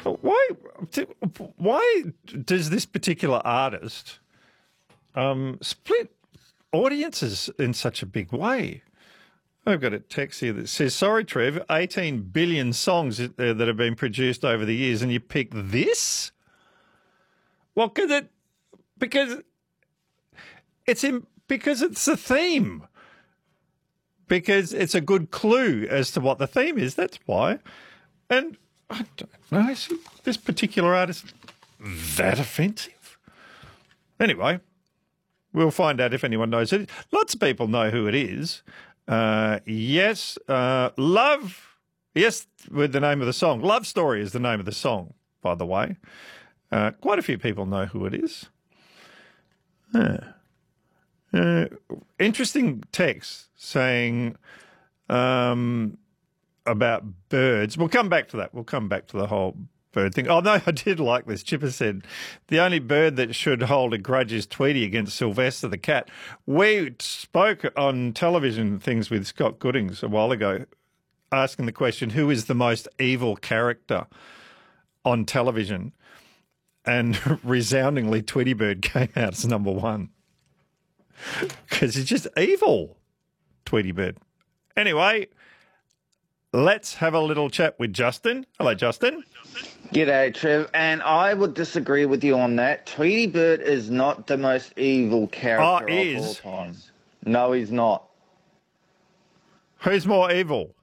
Why? Why does this particular artist split audiences in such a big way? I've got a text here that says, "Sorry, Trev, 18 billion songs that have been produced over the years, and you pick this." Well, because it's a theme. Because it's a good clue as to what the theme is. That's why. And I don't know, is this particular artist that offensive? Anyway, we'll find out if anyone knows it. Lots of people know who it is. Yes, Love. Yes, with the name of the song. Love Story is the name of the song, by the way. Quite a few people know who it is. Interesting text saying about birds. We'll come back to that. We'll come back to the whole bird thing. Oh, no, I did like this. Chipper said, the only bird that should hold a grudge is Tweety against Sylvester the cat. We spoke on television things with Scott Goodings a while ago, asking the question, who is the most evil character on television? And resoundingly, Tweety Bird came out as number one. Because he's just evil, Tweety Bird. Anyway, let's have a little chat with Justin. Hello, Justin. G'day, Trev. And I would disagree with you on that. Tweety Bird is not the most evil character of all time. No, he's not. Who's more evil?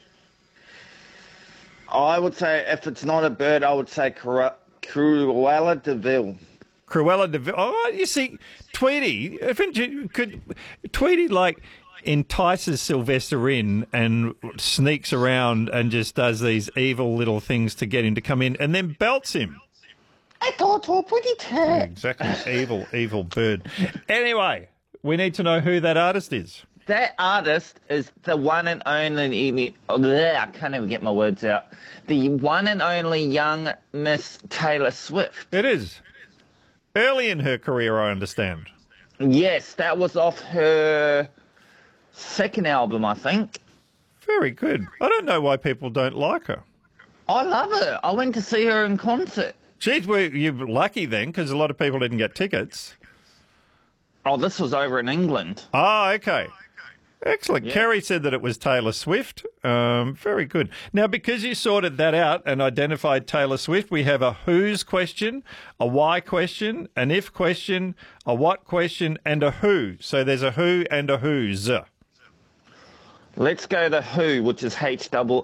I would say, if it's not a bird, I would say Cruella de Vil. Cruella de Vil. Oh, you see, Tweety, Tweety like entices Sylvester in and sneaks around and just does these evil little things to get him to come in and then belts him. I thought so pretty Yeah, exactly. Evil bird. Anyway, we need to know who that artist is. That artist is the one and only, I can't even get my words out, the one and only young Miss Taylor Swift. It is. Early in her career, I understand. Yes, that was off her second album, I think. Very good. I don't know why people don't like her. I love her. I went to see her in concert. Geez, you're lucky then, because a lot of people didn't get tickets. Oh, this was over in England. Ah, okay. Excellent. Yeah. Kerry said that it was Taylor Swift. Very good. Now, because you sorted that out and identified Taylor Swift, we have a who's question, a why question, an if question, a what question, and a who. So there's a who and a who's. Let's go to who, which is I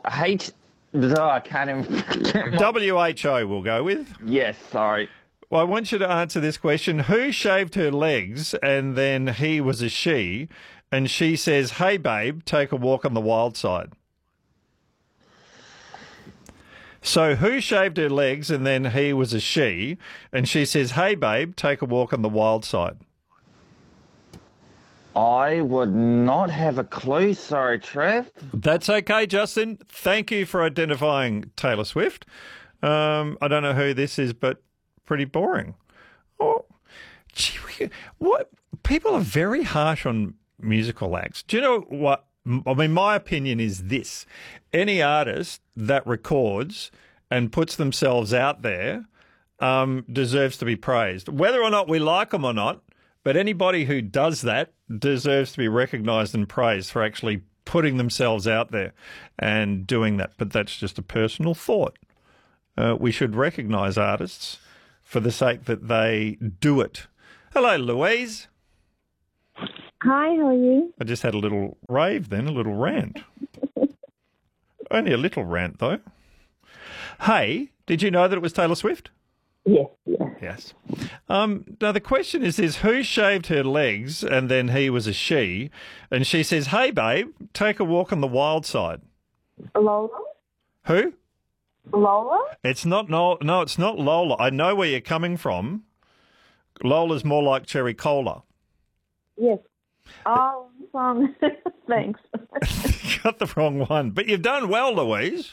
can't even... WHO we'll go with. Yes, sorry. Well, I want you to answer this question. Who shaved her legs and then he was a she, and she says, "Hey, babe, take a walk on the wild side"? So who shaved her legs and then he was a she, and she says, "Hey, babe, take a walk on the wild side"? I would not have a clue. Sorry, Trev. That's okay, Justin. Thank you for identifying Taylor Swift. I don't know who this is, but pretty boring. Oh, gee, what? People are very harsh on musical acts. Do you know what? I mean, my opinion is this. Any artist that records and puts themselves out there deserves to be praised. Whether or not we like them or not, but anybody who does that deserves to be recognised and praised for actually putting themselves out there and doing that. But that's just a personal thought. We should recognise artists for the sake that they do it. Hello, Louise. Hi, how are you? I just had a little rave then, a little rant. Only a little rant, though. Hey, did you know that it was Taylor Swift? Yes. Yes. Now, the question is who shaved her legs and then he was a she, and she says, "Hey, babe, take a walk on the wild side"? Lola? Who? Lola? It's not, no, it's not Lola. I know where you're coming from. Lola's more like Cherry Cola. Yes. Oh, thanks. You got the wrong one, but you've done well, Louise.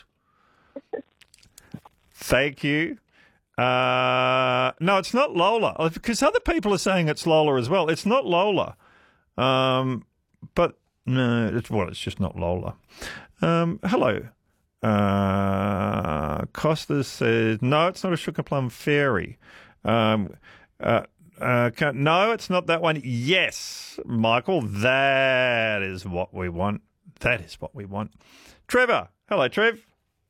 Thank you. No, it's not Lola, because other people are saying it's Lola as well. It's not Lola. But no, it's just not Lola. Hello. Costas says, no, it's not a Sugar Plum Fairy. No, it's not that one. Yes, Michael, that is what we want. That is what we want. Trevor. Hello, Trev.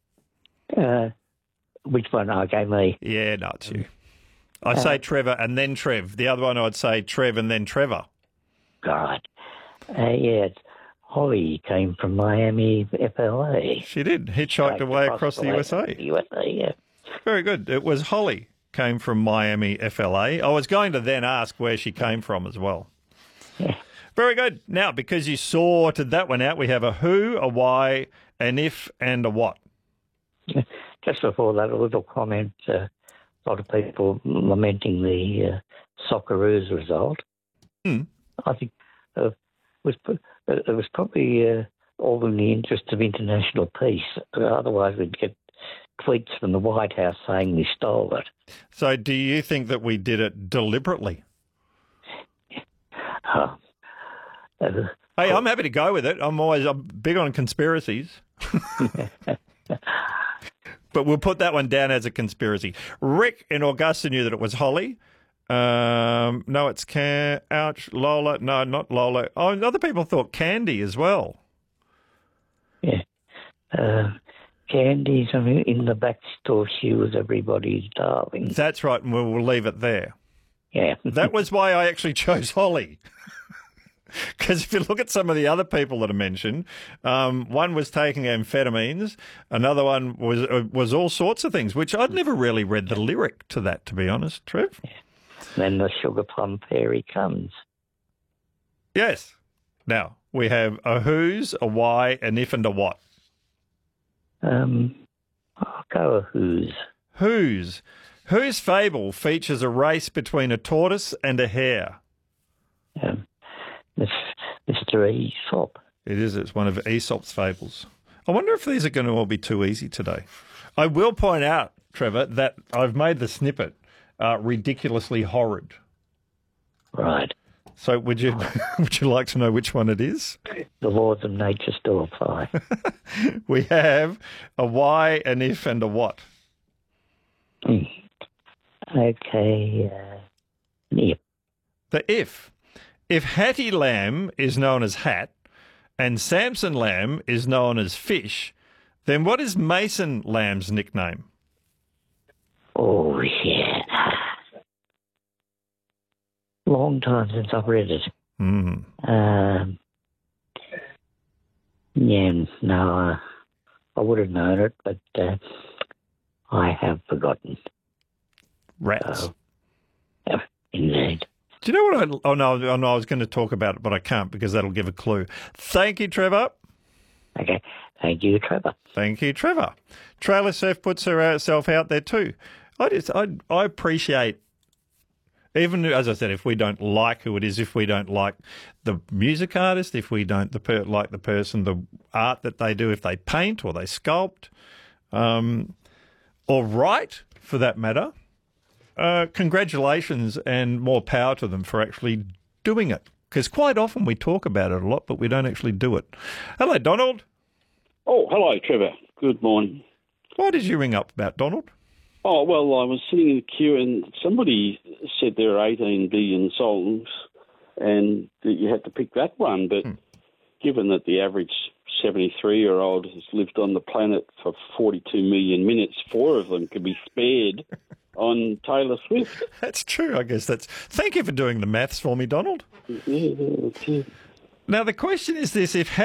Which one? Okay, me. Yeah, no, it's you. I say Trevor and then Trev. The other one I'd say Trev and then Trevor. God. Yeah, Holly came from Miami, FLA. She did. Hitchhiked away across the USA. USA, yeah. Very good. It was Holly. Came from Miami, FLA. I was going to then ask where she came from as well. Yeah. Very good. Now, because you sorted that one out, we have a who, a why, an if, and a what. Just before that, a little comment. A lot of people lamenting the Socceroos result. I think it was probably all in the interest of international peace. Otherwise, we'd get tweets from the White House saying we stole it. So do you think that we did it deliberately? Hey, I'm happy to go with it. I'm big on conspiracies. But we'll put that one down as a conspiracy. Rick in Augusta knew that it was Holly. No, it's ouch, Lola. No, not Lola. Oh, and other people thought Candy as well. Yeah. Candy's in the back store. She was everybody's darling. That's right, and we'll leave it there. Yeah. That was why I actually chose Holly. Because if you look at some of the other people that are mentioned, one was taking amphetamines, another one was all sorts of things, which I'd never really read the lyric to that, to be honest, Trev. Yeah. Then the Sugar Plum Fairy comes. Yes. Now, we have a who's, a why, an if, and a what. I'll go a who's. Whose? Whose fable features a race between a tortoise and a hare? Mr. Aesop. It is. It's one of Aesop's fables. I wonder if these are going to all be too easy today. I will point out, Trevor, that I've made the snippet ridiculously horrid. Right. So would you like to know which one it is? The laws of nature still apply. We have a why, an if, and a what. Okay. If. The if. If Hattie Lamb is known as Hat and Samson Lamb is known as Fish, then what is Mason Lamb's nickname? Oh, yeah. Long time since I've read it. Yeah, no, I would have known it, but I have forgotten. Rats. Yeah, indeed. Do you know what? I was going to talk about it, but I can't because that'll give a clue. Thank you, Trevor. Okay. Thank you, Trevor. Thank you, Trevor. Trailer Surf puts herself out there too. I appreciate, even as I said, if we don't like who it is, if we don't like the music artist, if we don't like the person, the art that they do, if they paint or they sculpt, or write for that matter, congratulations and more power to them for actually doing it. Because quite often we talk about it a lot, but we don't actually do it. Hello, Donald. Oh, hello, Trevor. Good morning. Why did you ring up about Donald? Oh, well, I was sitting in the queue and somebody said there are 18 billion songs and that you had to pick that one. But given that the average 73-year-old has lived on the planet for 42 million minutes, 4 of them could be spared on Taylor Swift. That's true, I guess. Thank you for doing the maths for me, Donald. Yeah. Now, the question is this: if